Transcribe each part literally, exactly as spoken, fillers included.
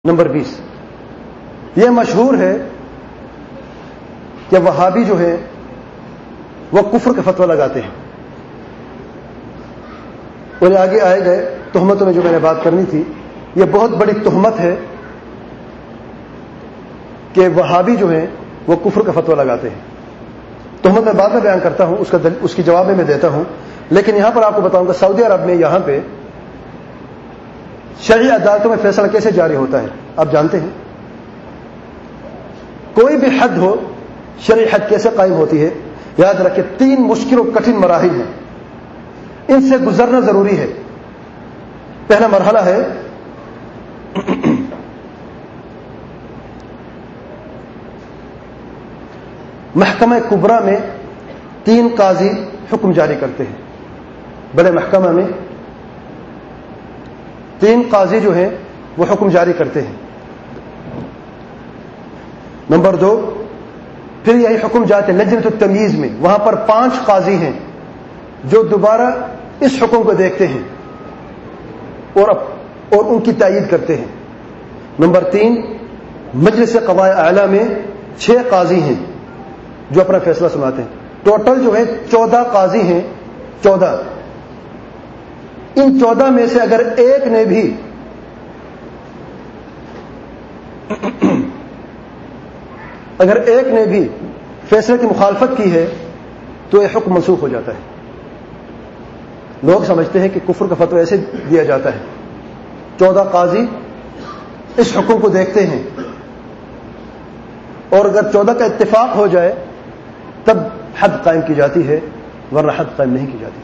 Number بیس، یہ مشہور ہے کہ وہابی جو ہے وہ کفر کا فتویٰ لگاتے ہیں، اور آگے آئے گئے تہمتوں میں جو میں نے بات کرنی تھی، یہ بہت بڑی تہمت ہے کہ وہابی جو ہیں وہ کفر کا فتویٰ لگاتے ہیں۔ تہمت میں بعد میں بیان کرتا ہوں، اس کا دل اس کی جواب میں میں دیتا ہوں، لیکن یہاں پر آپ کو بتاؤں گا سعودی عرب میں یہاں پہ شرعی عدالتوں میں فیصلہ کیسے جاری ہوتا ہے۔ آپ جانتے ہیں کوئی بھی حد ہو، شرعی حد کیسے قائم ہوتی ہے؟ یاد رکھیں تین مشکل و کٹھن مراحل ہیں، ان سے گزرنا ضروری ہے۔ پہلا مرحلہ ہے محکمہ کبریٰ میں تین قاضی حکم جاری کرتے ہیں، بڑے محکمہ میں تین قاضی جو ہیں وہ حکم جاری کرتے ہیں۔ نمبر دو، پھر یہی حکم جاتے ہیں لجنۃ التمییز میں، وہاں پر پانچ قاضی ہیں جو دوبارہ اس حکم کو دیکھتے ہیں اور اور ان کی تائید کرتے ہیں۔ نمبر تین، مجلس قضائے اعلیٰ میں چھ قاضی ہیں جو اپنا فیصلہ سناتے ہیں۔ ٹوٹل جو ہے چودہ قاضی ہیں، چودہ۔ ان چودہ میں سے اگر ایک نے بھی اگر ایک نے بھی فیصلے کی مخالفت کی ہے تو یہ حکم منسوخ ہو جاتا ہے۔ لوگ سمجھتے ہیں کہ کفر کا فتویٰ ایسے دیا جاتا ہے، چودہ قاضی اس حکم کو دیکھتے ہیں اور اگر چودہ کا اتفاق ہو جائے تب حد قائم کی جاتی ہے، ورنہ حد قائم نہیں کی جاتی۔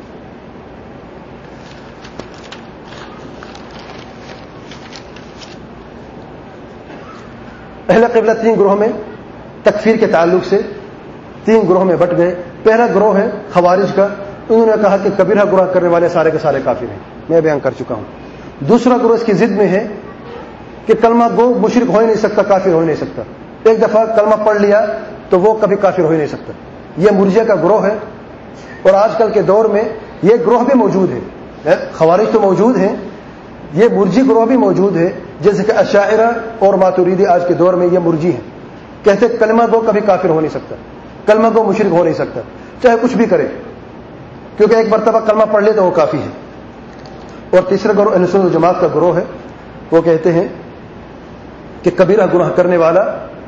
اہل قبلہ تین گروہ میں تکفیر کے تعلق سے تین گروہ میں بٹ گئے۔ پہلا گروہ ہے خوارج کا، انہوں نے کہا کہ کبیرہ گناہ کرنے والے سارے کے سارے کافر ہیں، میں بیان کر چکا ہوں۔ دوسرا گروہ اس کی ضد میں ہے کہ کلمہ گو مشرک ہو ہی نہیں سکتا، کافر ہو ہی نہیں سکتا، ایک دفعہ کلمہ پڑھ لیا تو وہ کبھی کافر ہو ہی نہیں سکتا، یہ مرجئہ کا گروہ ہے۔ اور آج کل کے دور میں یہ گروہ بھی موجود ہے، خوارج تو موجود ہیں، یہ مرجی گروہ بھی موجود ہے، جیسے کہ اشاعرہ اور ماتوریدی آج کے دور میں یہ مرجی ہیں، کہتے کلمہ گو کبھی کافر ہو نہیں سکتا، کلمہ گو مشرک ہو نہیں سکتا، چاہے کچھ بھی کرے، کیونکہ ایک مرتبہ کلمہ پڑھ لے تو وہ کافی ہے۔ اور تیسرا گروہ اہل سنت والجماعت کا گروہ ہے، وہ کہتے ہیں کہ کبیرہ گناہ کرنے والا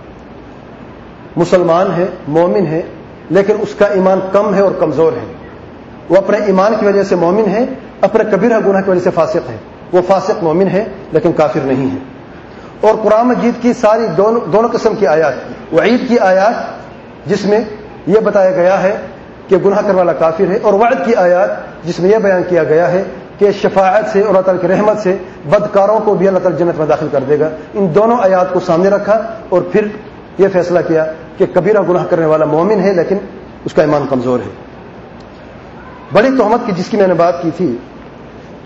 مسلمان ہے، مومن ہے، لیکن اس کا ایمان کم ہے اور کمزور ہے، وہ اپنے ایمان کی وجہ سے مومن ہے، اپنے کبیرہ گناہ کی وجہ سے فاسق ہے، وہ فاسق مومن ہے لیکن کافر نہیں ہے۔ اور قرآن مجید کی ساری دونوں دونوں قسم کی آیات، وعید کی آیات جس میں یہ بتایا گیا ہے کہ گناہ کرنے والا کافر ہے، اور وعد کی آیات جس میں یہ بیان کیا گیا ہے کہ شفاعت سے اور اللہ تعالیٰ کی رحمت سے بدکاروں کو بھی اللہ تعالیٰ جنت میں داخل کر دے گا، ان دونوں آیات کو سامنے رکھا اور پھر یہ فیصلہ کیا کہ کبیرہ گناہ کرنے والا مومن ہے لیکن اس کا ایمان کمزور ہے۔ بڑی تہمت کی جس کی میں نے بات کی تھی